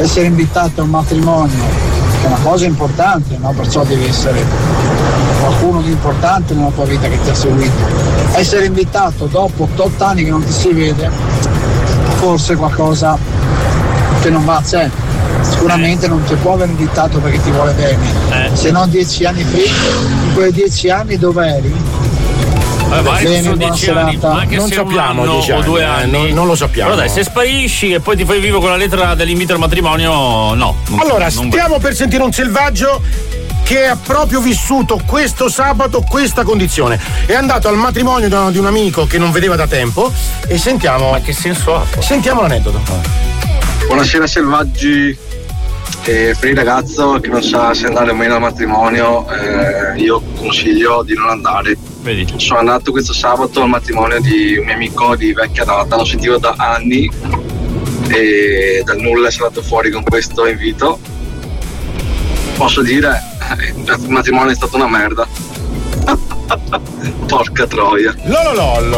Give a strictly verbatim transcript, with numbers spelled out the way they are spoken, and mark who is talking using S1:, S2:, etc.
S1: essere invitato a un matrimonio è una cosa importante, no? Perciò devi essere qualcuno di importante nella tua vita che ti ha seguito. Essere invitato dopo otto anni che non ti si vede, forse qualcosa che non va, c'è. Sicuramente non ti può aver invitato perché ti vuole bene,
S2: eh.
S1: se no dieci anni prima, in quei dieci anni dove eri?
S2: Eh,
S1: Bene,
S2: sono
S1: buona
S2: dieci anni,
S1: serata.
S2: anche
S3: Non
S2: se
S3: sappiamo
S2: un anno
S3: dieci
S2: o
S3: anni,
S2: due
S3: eh,
S2: anni,
S3: non- non lo sappiamo.
S2: Però dai, se sparisci e poi ti fai vivo con la lettera dell'invito al matrimonio, no. non-
S3: Allora,
S2: non
S3: stiamo per sentire un selvaggio che ha proprio vissuto questo sabato questa condizione. È andato al matrimonio di un- di un amico che non vedeva da tempo e sentiamo.
S2: Ma che senso ha?
S3: Sentiamo l'aneddoto.
S4: Buonasera selvaggi. E per il ragazzo che non sa se andare o meno al matrimonio, eh, io consiglio di non andare.
S2: Vedi?
S4: Sono andato questo sabato al matrimonio di un mio amico di vecchia data, lo sentivo da anni e dal nulla è saltato fuori con questo invito. Posso dire, eh, il matrimonio è stata una merda. Porca troia.
S3: Lololollo.